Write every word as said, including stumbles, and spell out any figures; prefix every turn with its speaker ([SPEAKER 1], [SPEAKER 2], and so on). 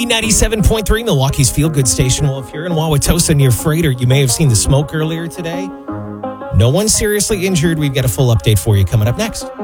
[SPEAKER 1] ninety-seven point three, Milwaukee's feel-good station. Well, if you're in Wauwatosa near Freighter, you may have seen the smoke earlier today. No one seriously injured. We've got a full update for you coming up next.